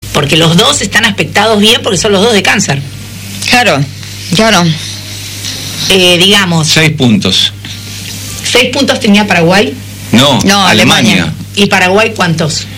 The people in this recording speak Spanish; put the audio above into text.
porque los dos están aspectados bien porque son los dos de cáncer. Claro. Digamos. 6 puntos. 6 puntos tenía Paraguay. No, Alemania. ¿Y Paraguay cuántos?